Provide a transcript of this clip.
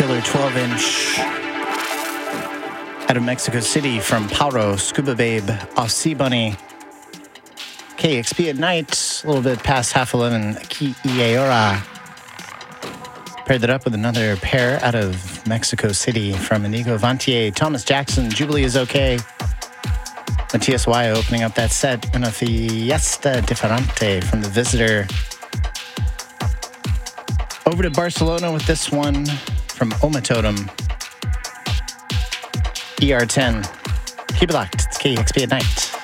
killer 12-inch out of Mexico City from Pauro, Scuba Babe, off Sea Bunny. KEXP at night, a little bit past 11:30, Ki Ieora. Paired that up with another pair out of Mexico City from Inigo Vantier, Thomas Jackson, Jubilee is Okay. Matias Y opening up that set, Una Fiesta Diferente from The Visitor. Over to Barcelona with this one from Oma Totem. ER10. Keep it locked. It's KEXP at night.